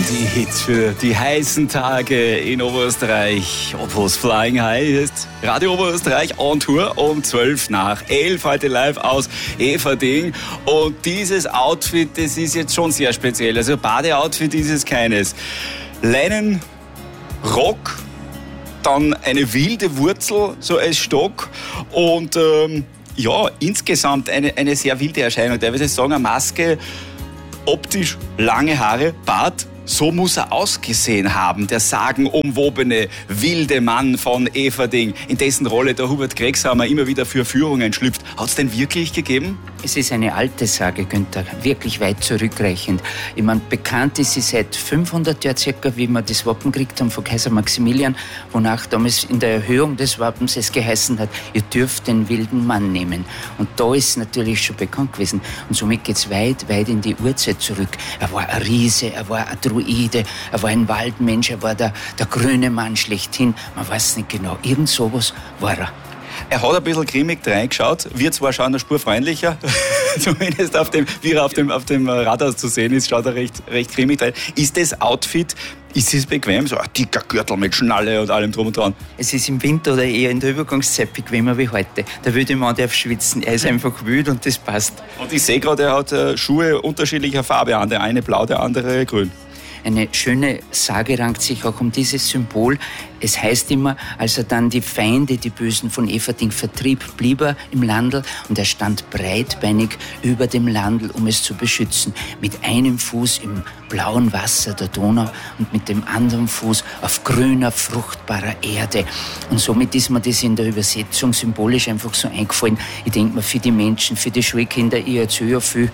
Die Hits für die heißen Tage in Oberösterreich. Opus Flying High ist Radio Oberösterreich on Tour um 11:11 heute live aus Eferding. Und dieses Outfit, das ist jetzt schon sehr speziell. Also Badeoutfit ist es keines. Leinen, Rock, dann eine wilde Wurzel, so als Stock und ja, insgesamt eine sehr wilde Erscheinung. Da würde ich sagen, eine Maske, optisch lange Haare, Bart. So muss er ausgesehen haben, der sagenumwobene, wilde Mann von Eferding, in dessen Rolle der Hubert Gregsammer immer wieder für Führungen schlüpft. Hat es denn wirklich gegeben? Es ist eine alte Sage, Günther, wirklich weit zurückreichend. Ich meine, bekannt ist sie seit 500 Jahren circa, wie wir das Wappen gekriegt haben von Kaiser Maximilian, wonach damals in der Erhöhung des Wappens es geheißen hat, ihr dürft den wilden Mann nehmen. Und da ist es natürlich schon bekannt gewesen. Und somit geht es weit, weit in die Urzeit zurück. Er war ein Riese, er war ein Druide, er war ein Waldmensch, er war der grüne Mann schlechthin. Man weiß nicht genau, irgend sowas war er. Er hat ein bisschen grimmig reingeschaut. Wir zwar schauen eine Spur freundlicher, zumindest wie er auf dem Rathaus zu sehen ist, schaut er recht grimmig rein. Ist das Outfit, ist es bequem? So ein dicker Gürtel mit Schnalle und allem drum und dran. Es ist im Winter oder eher in der Übergangszeit bequemer wie heute. Der wilde Mann darf schwitzen, er ist einfach wild und das passt. Und ich sehe gerade, er hat Schuhe unterschiedlicher Farbe an. Der eine blau, der andere grün. Eine schöne Sage rankt sich auch um dieses Symbol. Es heißt immer, als er dann die Feinde, die Bösen von Eferding vertrieb, blieb er im Landl und er stand breitbeinig über dem Landl, um es zu beschützen. Mit einem Fuß im blauen Wasser der Donau und mit dem anderen Fuß auf grüner, fruchtbarer Erde. Und somit ist mir das in der Übersetzung symbolisch einfach so eingefallen. Ich denke mir, für die Menschen, für die Schulkinder, ich erzähle ja viel,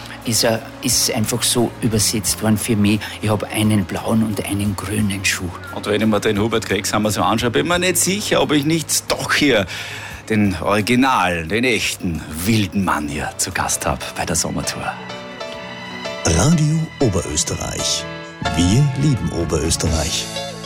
ist einfach so übersetzt worden für mich. Ich habe einen blauen und einen grünen Schuh. Und wenn ich mir den Hubert Gregsammer so anschaue, bin ich mir nicht sicher, ob ich nicht doch hier den Original, den echten wilden Mann hier zu Gast habe bei der Sommertour. Radio Oberösterreich. Wir lieben Oberösterreich.